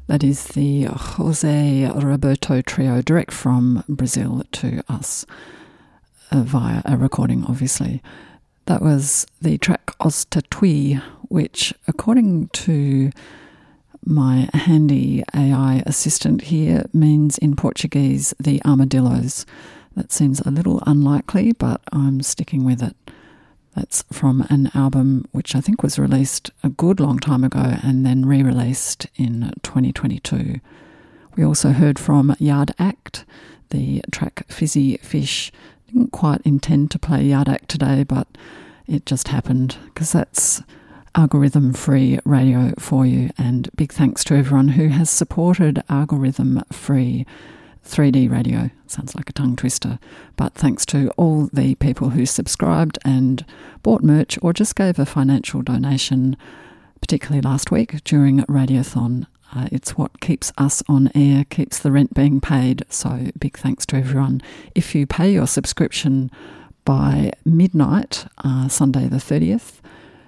That is the Jose Roberto Trio, direct from Brazil to us via a recording, obviously. That was the track Os Tatuí, which, according to my handy AI assistant here, means in Portuguese the armadillos. That seems a little unlikely, but I'm sticking with it. That's from an album which I think was released a good long time ago and then re-released in 2022. We also heard from Yard Act, the track Fizzy Fish. Didn't quite intend to play Yard Act today, but it just happened because that's algorithm-free radio for you. And big thanks to everyone who has supported algorithm-free 3D radio. Sounds like a tongue twister, but thanks to all the people who subscribed and bought merch or just gave a financial donation, particularly last week during Radiothon. It's what keeps us on air, keeps the rent being paid, so big thanks to everyone. If you pay your subscription by midnight, Sunday the 30th,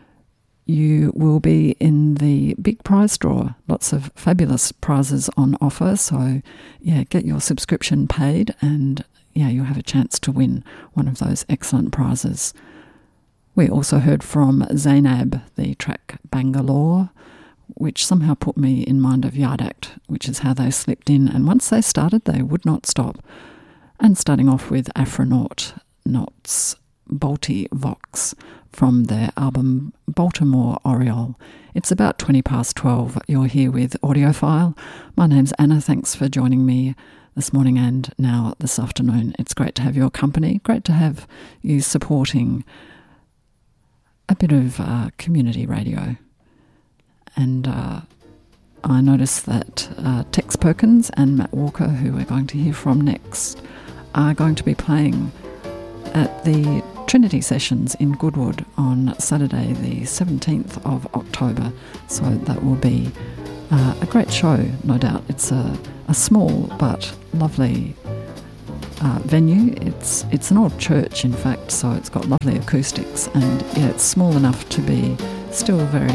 you will be in the big prize draw. Lots of fabulous prizes on offer. So, yeah, get your subscription paid and, yeah, you'll have a chance to win one of those excellent prizes. We also heard from Zainab, the track Bangalore, which somehow put me in mind of Yard Act, which is how they slipped in. And once they started, they would not stop. And starting off with Afronaut, Knots, Balti Vox, from their album Baltimore Oriole. It's about 12:20. You're here with Audiophile. My name's Anna. Thanks for joining me this morning and now this afternoon. It's great to have your company. Great to have you supporting a bit of community radio. And I noticed that Tex Perkins and Matt Walker, who we're going to hear from next, are going to be playing at the Trinity Sessions in Goodwood on Saturday the 17th of October. So that will be a great show, no doubt. It's a small but lovely venue. It's an old church, in fact, so it's got lovely acoustics, and yeah, it's small enough to be still very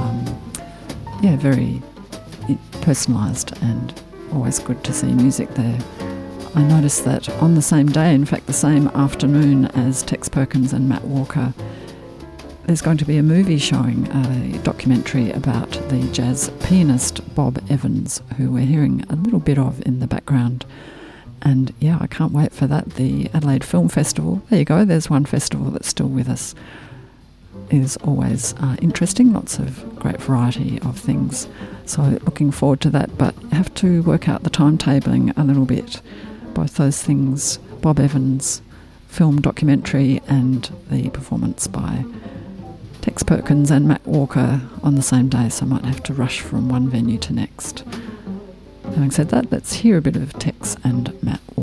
very personalised, and always good to see music there. I noticed that on the same day, in fact the same afternoon as Tex Perkins and Matt Walker, there's going to be a movie showing, a documentary about the jazz pianist Bob Evans, who we're hearing a little bit of in the background. And yeah, I can't wait for that. The Adelaide Film Festival, there you go, there's one festival that's still with us, is always interesting, lots of great variety of things. So looking forward to that, but have to work out the timetabling a little bit. Both those things, Bob Evans' film documentary and the performance by Tex Perkins and Matt Walker on the same day, so I might have to rush from one venue to next. Having said that, let's hear a bit of Tex and Matt Walker.